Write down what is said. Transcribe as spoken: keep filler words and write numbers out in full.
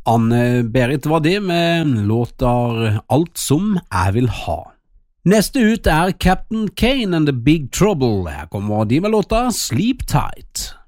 Anne-Berit var det med låter Alt som jeg vil ha. Neste ut er Captain Kane and the Big Trouble. Her kommer de med låta Sleep Tight.